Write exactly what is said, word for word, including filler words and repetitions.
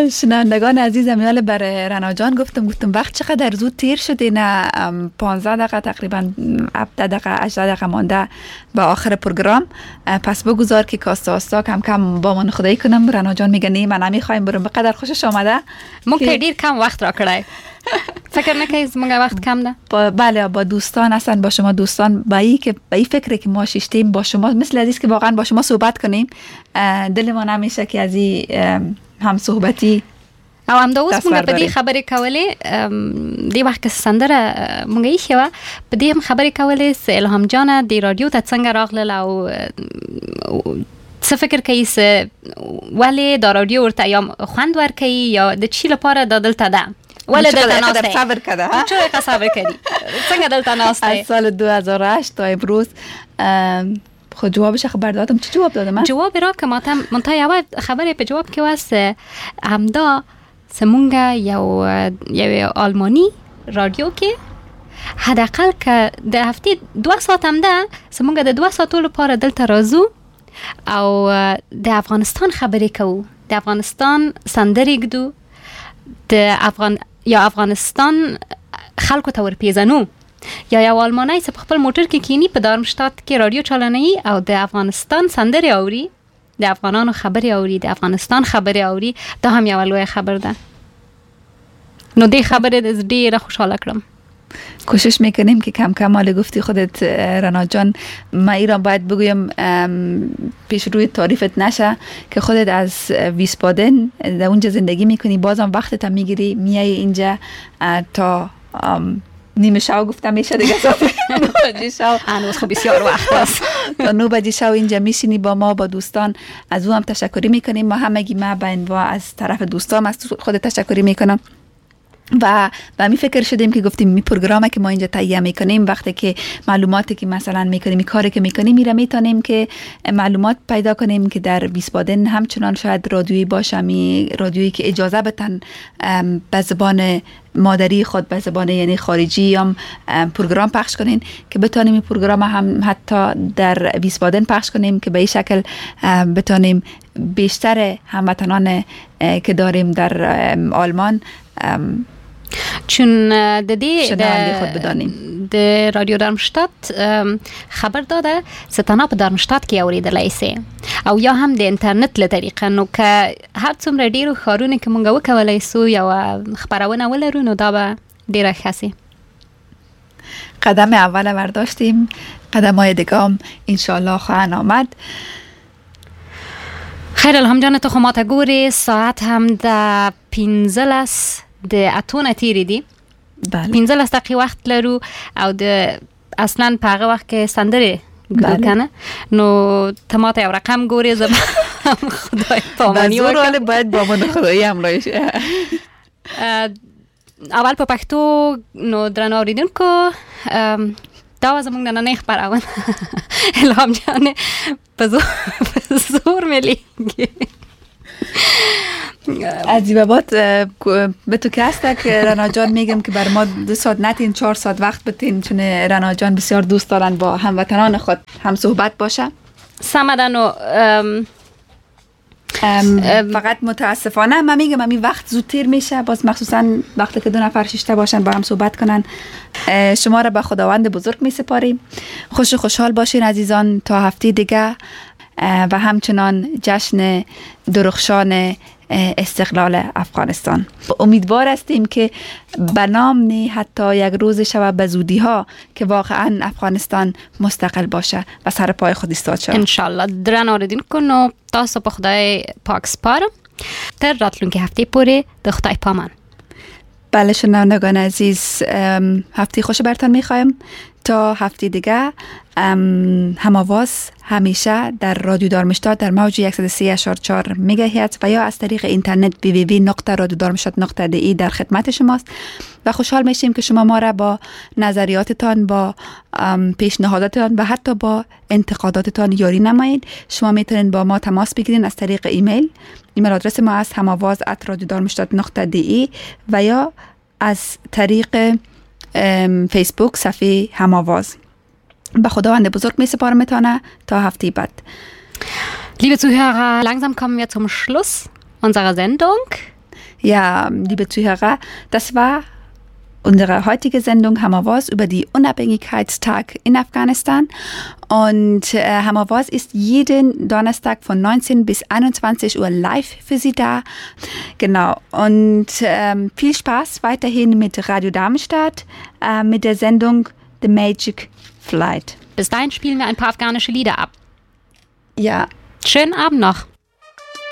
شنوندگان عزیزم، یاله برای رنا جان گفتم گفتم وقت چقدر زود تیر شد. نه پانزده دقیقه تقریبا هفده دقیقه هجده دقیقه مانده به آخر پروگرام. پس بگذار که کاستا آستا کم کم با من خدایی کنم. رنا جان میگه نه من نمیخوایم برم. بقدر خوشش آمده. ممکن دیر کم وقت را کړای. فکر نکنید زمونږ وقت کم ده؟ با بله با دوستان هستن، با شما دوستان، با این که با این فکره که ما شیشتیم با شما مثل عزیز که واقعا با شما صحبت کنیم، دل ما نمیشه که از این هم صحبتی او هم دا اوس مونږ په دې خبرې کولې دې وخت کې سندره مونږ یې شوه په دې هم خبرې کولې چې الهام جانه د رادیو ته څنګه راغلل او څه فکر کوي چې ولې دا رادیو ورته یا خوند ورکوي یا د چی لپاره دا دلته ده؟ ولی دلته ناسته صبر کرده چرا صبر کردی؟ څنګه دلته ناسته؟ از سال دو هزار و هشت تا امروز خود جوابش خبر دادم. چی جواب دادم من؟ جواب را که ماتم منتها یو خبره په جواب کې واسه همدا سمونگا یو یو آلمانی رادیو کې حداقل که د هفته دو ساعت هم ده سمونگا د دو ساعتو لپاره دلته راځو او د افغانستان خبرې کوو، د افغانستان سندرې ږدو، د افغان یا افغانستان خلکو ته ورپېژنو. یا یو آلمانی چې په خپل موټر کې کینی په دارمشتات کې رادیو چالانوي او د افغانستان سندرې اوري، د افغانانو خبرې اوري، د افغانستان خبرې اوري، دا هم یو لوی خبر ده. نو دې خبره د ډیره خوشاله کړم. کوشش میکنیم که کم کم مال گفتی خودت رنا جان، ما ایران باید بگویم پیش روی تعریفت نشه که خودت از ویسبادن در اونجا زندگی میکنی، بازم وقتت هم میگیری میای اینجا تا نیمه شو گفتم میشه دیگه نو بجی شو هنوز خب بسیار وقت است تا نو بجی شو اینجا میشینی با ما با دوستان. از او هم تشکری میکنیم. ما همگی ما با انواع از طرف دوستام از خود تشکری میکنم و و می فکر شدیم که گفتیم می پروگرامی که ما اینجا تهیه میکنیم وقتی که معلوماتی که مثلا میکنیم می کاری که میکنیم میره میتونیم که معلومات پیدا کنیم که در ویسبادن همچنان شاید رادیویی باشه، می رادیویی که اجازه بتن به زبان مادری خود به زبان یعنی خارجی هم پروگرام پخش کنین که بتونیم این پروگرام هم حتی در ویسبادن پخش کنیم که به این شکل بتونیم بیشتر هموطنان که داریم در آلمان چون د دې شنونده خود بدانیم. د رادیو دارمشتات خبر داده چې تنها په دارمشتات کې اوریدلای سي او یا هم د انټرنیټ له طریقه، نو که هر څومره ډیرو ښارونه کې مونږ وکولای سو یا خبرونه ولرو نو دا به ډیره ښه سي. قدم اول برداشتیم، قدم های دیگه هم انشاءالله خواهن آمد. خیر الهام جان، ته خو ماته ګورې ساعت هم د پنځلس د اتونه تیری دی. بله. پنځلس دقیقې وخت لرو او د اصلا په هغه وخت کې سندرې ګورو کنه، نو ته ماته یو رقم ګورې زه به خدای پاماني وکړم. بزرگ باید با من خدایی هم رایشه. اول په پښتو نو درنو اوریدونکو دا و زمونږ نننۍ خپرونه الهام جان په زور ملیږي عجیبه بات به تو که هسته که رنا جان میگم که بر ما دو ساعت نتین چهار ساعت وقت بتین، چون رنا جان بسیار دوست دارن با هموطنان خود هم صحبت باشه. سمدن و فقط متاسفانه من میگم امی وقت زودتر میشه، باز مخصوصا وقتی که دو نفر شیشته باشن با هم صحبت کنن. شما را به خداوند بزرگ می سپاریم. خوش و خوشحال باشین عزیزان تا هفته دیگه و همچنان جشن درخشان استقلال افغانستان. امیدوار هستیم که به نام نه حتی یک روز شود به زودی ها که واقعا افغانستان مستقل باشه و سر پای خود ایستاد شه. ان شاء الله. درن اوریدونکو نو تاسو په خدای پاک سپارم. تر راتلونکي هفته پورې د خدای پامان. بله شنوندگان عزیز، هفته خوش برتان میخوایم. تا هفته دیگه هم آواز همیشه در رادیو دارمشتات در موج صد و سه اشار چهار مگاهرتز و یا از طریق اینترنت دبلیو دبلیو دبلیو نقطه رادیو دارمشتات نقطه دی ای در خدمت شماست و خوشحال میشیم که شما ما را با نظریاتتان، با پیشنهاداتتان و حتی با انتقاداتتان یاری نمایید. شما میتونید با ما تماس بگیرید از طریق ایمیل. ایمیل آدرس ما است هماواز ات رادیو دارمشتات نقطه دی ای و یا از طریق فیسبوک صفحه هماواز. به خداوند بزرگ می سپارمتانه تا هفته بعد. Liebe Zuhörer, langsam kommen wir zum Schluss unserer Sendung. Ja, liebe Zuhörer, das war unsere heutige Sendung Hammerwas über die Unabhängigkeitstag in Afghanistan. Und äh, Hammerwas ist jeden Donnerstag von neunzehn bis einundzwanzig Uhr live für Sie da. Genau. Und ähm, viel Spaß weiterhin mit Radio Darmstadt, äh, mit der Sendung The Magic Flight. Bis dahin spielen wir ein paar afghanische Lieder ab. Ja. Schönen Abend noch.